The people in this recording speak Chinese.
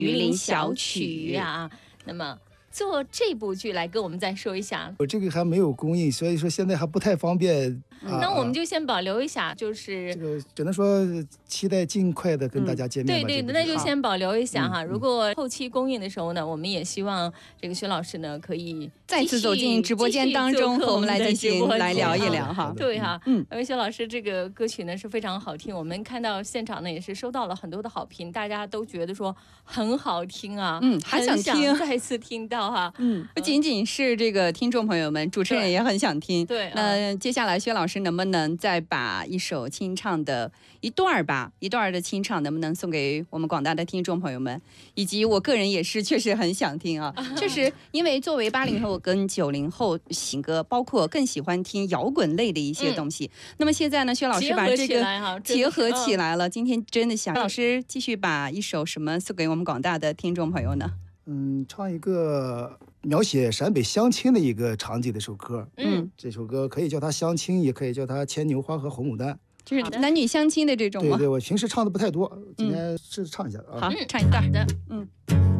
榆林小曲啊。那么做这部剧来跟我们再说一下。 我这个还没有公映，所以说现在还不太方便。 那我们就先保留一下，就是这个只能说期待尽快的跟大家见面吧。 对，那就先保留一下哈。如果后期公映的时候呢，我们也希望这个薛老师呢可以再次走进直播间当中，和我们来进行来聊一聊哈。 对哈，因为薛老师这个歌曲呢是非常好听，我们看到现场呢也是收到了很多的好评，大家都觉得说很好听啊， 还想听， 再次听到哈。 不仅仅是这个听众朋友们，主持人也很想听。 对， 那接下来薛老师能不能再把一首清唱的一段的清唱，能不能送给我们广大的听众朋友们？以及我个人也是确实很想听啊，确实因为作为80后跟90后型歌，包括更喜欢听摇滚类的一些东西。那么现在呢，薛老师把这个结合起来了，今天真的想薛老师继续把一首什么送给我们广大的听众朋友呢？ 唱一个描写陕北相亲的一个场景的一首歌。这首歌可以叫它相亲，也可以叫它牵牛花和红牡丹， 就是男女相亲的这种吗？ 对，我平时唱的不太多，今天试着唱一下啊。 好，唱一段。